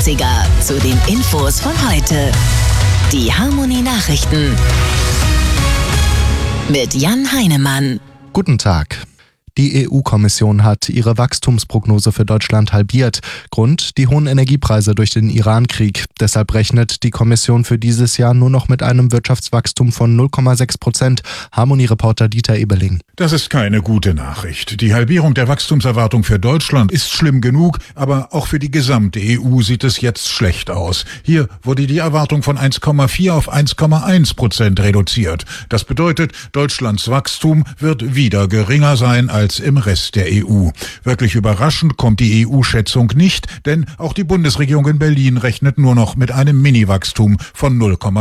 80er zu den Infos von heute. Die Harmony Nachrichten mit Jan Heinemann. Guten Tag. Die EU-Kommission hat ihre Wachstumsprognose für Deutschland halbiert. Grund: die hohen Energiepreise durch den Iran-Krieg. Deshalb rechnet die Kommission für dieses Jahr nur noch mit einem Wirtschaftswachstum von 0,6%. Harmony-Reporter Dieter Ebeling. Das ist keine gute Nachricht. Die Halbierung der Wachstumserwartung für Deutschland ist schlimm genug, aber auch für die gesamte EU sieht es jetzt schlecht aus. Hier wurde die Erwartung von 1,4 auf 1,1% reduziert. Das bedeutet, Deutschlands Wachstum wird wieder geringer sein als im Rest der EU. Wirklich überraschend kommt die EU-Schätzung nicht, denn auch die Bundesregierung in Berlin rechnet nur noch mit einem Mini-Wachstum von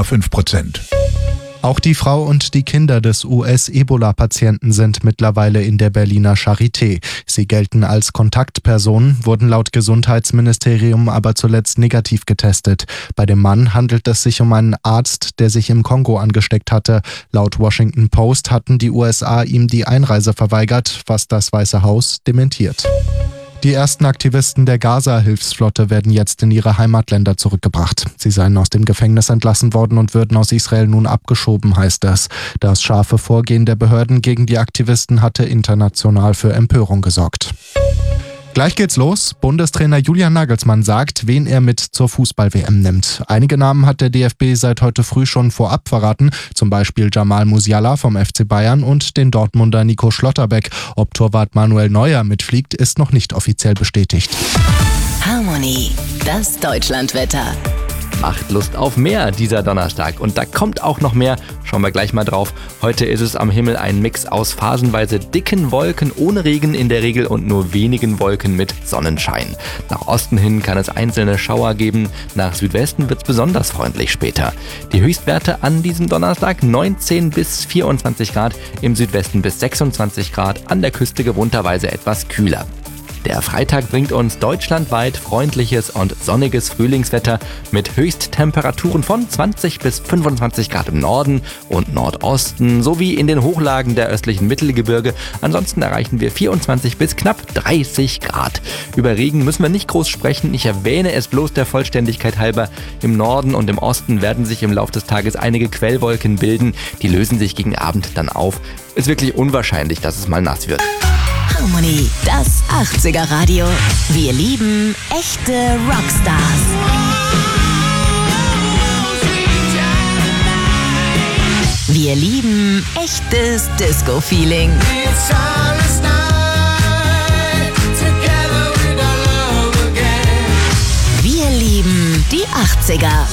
0,5%. Auch die Frau und die Kinder des US-Ebola-Patienten sind mittlerweile in der Berliner Charité. Sie gelten als Kontaktpersonen, wurden laut Gesundheitsministerium aber zuletzt negativ getestet. Bei dem Mann handelt es sich um einen Arzt, der sich im Kongo angesteckt hatte. Laut Washington Post hatten die USA ihm die Einreise verweigert, was das Weiße Haus dementiert. Die ersten Aktivisten der Gaza-Hilfsflotte werden jetzt in ihre Heimatländer zurückgebracht. Sie seien aus dem Gefängnis entlassen worden und würden aus Israel nun abgeschoben, heißt es. Das scharfe Vorgehen der Behörden gegen die Aktivisten hatte international für Empörung gesorgt. Gleich geht's los. Bundestrainer Julian Nagelsmann sagt, wen er mit zur Fußball-WM nimmt. Einige Namen hat der DFB seit heute früh schon vorab verraten, zum Beispiel Jamal Musiala vom FC Bayern und den Dortmunder Nico Schlotterbeck. Ob Torwart Manuel Neuer mitfliegt, ist noch nicht offiziell bestätigt. Harmony, das Deutschlandwetter. Macht Lust auf mehr dieser Donnerstag. Und da kommt auch noch mehr. Schauen wir gleich mal drauf. Heute ist es am Himmel ein Mix aus phasenweise dicken Wolken ohne Regen in der Regel und nur wenigen Wolken mit Sonnenschein. Nach Osten hin kann es einzelne Schauer geben. Nach Südwesten wird es besonders freundlich später. Die Höchstwerte an diesem Donnerstag 19 bis 24 Grad, im Südwesten bis 26 Grad, an der Küste gewohnterweise etwas kühler. Der Freitag bringt uns deutschlandweit freundliches und sonniges Frühlingswetter mit Höchsttemperaturen von 20 bis 25 Grad im Norden und Nordosten sowie in den Hochlagen der östlichen Mittelgebirge. Ansonsten erreichen wir 24 bis knapp 30 Grad. Über Regen müssen wir nicht groß sprechen. Ich erwähne es bloß der Vollständigkeit halber. Im Norden und im Osten werden sich im Laufe des Tages einige Quellwolken bilden. Die lösen sich gegen Abend dann auf. Ist wirklich unwahrscheinlich, dass es mal nass wird. Harmony, das 80er Radio. Wir lieben echte Rockstars. Wir lieben echtes Disco-Feeling. Wir lieben die 80er.